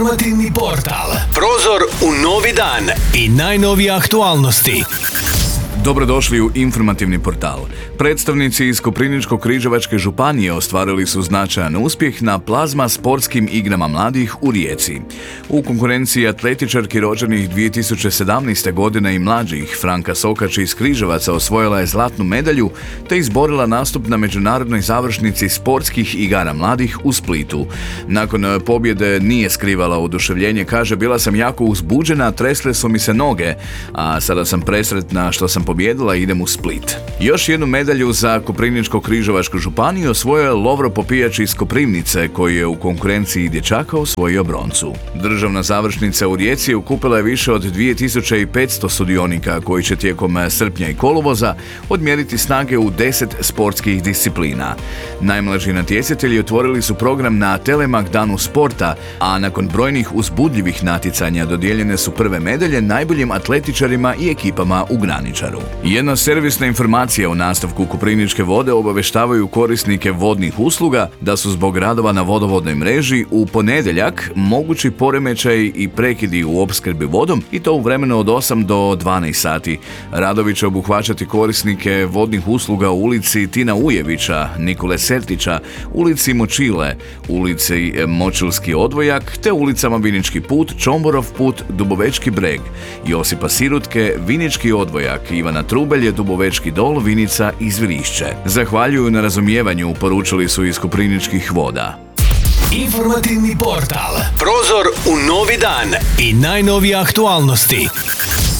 Informativni portal. Prozor u novi dan i najnovije aktualnosti. Dobrodošli u informativni portal. Predstavnici iz Koprivničko-križevačke županije ostvarili su značajan uspjeh na plazma sportskim igrama mladih u Rijeci. U konkurenciji atletičarki rođenih 2017. godine i mlađih Franka Sokač iz Križevaca osvojila je zlatnu medalju te izborila nastup na međunarodnoj završnici sportskih igara mladih u Splitu. Nakon pobjede nije skrivala oduševljenje, kaže: bila sam jako uzbuđena, tresle su mi se noge, a sada sam presretna što sam pobjedila i idem u Split. Još jednu medalju za Koprivničko-križevačku županiju osvojio je Lovro Popijač iz Koprivnice, koji je u konkurenciji dječaka osvojio broncu. Državna završnica u Rijeci okupila je više od 2500 sudionika koji će tijekom srpnja i kolovoza odmjeriti snage u 10 sportskih disciplina. Najmlađi natjecatelji otvorili su program na Telemak danu sporta, a nakon brojnih uzbudljivih natjecanja dodijeljene su prve medalje najboljim atletičarima i ekipama u Graničaru. Jedna servisna informacija: u nastavku Koprivničke vode obaveštavaju korisnike vodnih usluga da su zbog radova na vodovodnoj mreži u ponedjeljak mogući poremećaj i prekidi u opskrbi vodom, i to u vremenu od 8 do 12 sati. Radovi će obuhvaćati korisnike vodnih usluga u ulici Tina Ujevića, Nikole Sertića, ulici Močile, ulici Močilski odvojak te ulicama Vinički put, Čomborov put, Dubovečki breg, Josipa Sirutke, Vinički odvojak, Ivana Trubelje, Dubovečki dol, Vinica i Zvirišće. Zahvaljuju na razumijevanju, poručili su iz Koprivničkih voda. Informativni portal. Prozor u novi dan i najnovije aktualnosti.